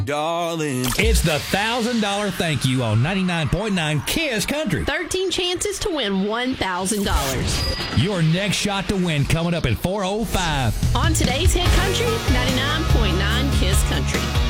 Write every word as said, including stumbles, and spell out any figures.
darling. It's the one thousand dollars thank you on ninety-nine point nine KISS Country. thirteen chances to win one thousand dollars. Your next shot to win coming up at four oh five. On today's Hit Country, ninety-nine point nine KISS Country.